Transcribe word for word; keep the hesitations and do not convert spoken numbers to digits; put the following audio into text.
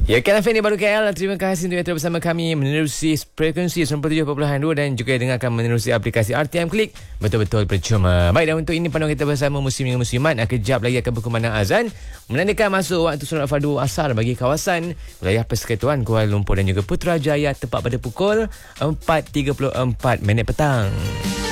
Ya, K F M ni baru K L. Terima kasih untuk yang telah bersama kami menerusi frekuensi sembilan puluh tujuh perpuluhan dua dan juga dengarkan menerusi aplikasi R T M Klik. Betul-betul percuma. Baik, dan untuk ini panduan kita bersama muslimin dan muslimat. Kejap lagi akan berkumandang azan menandakan masuk waktu solat fardu asar bagi kawasan wilayah Persekutuan Kuala Lumpur dan juga Putrajaya tepat pada pukul empat tiga puluh empat minit petang.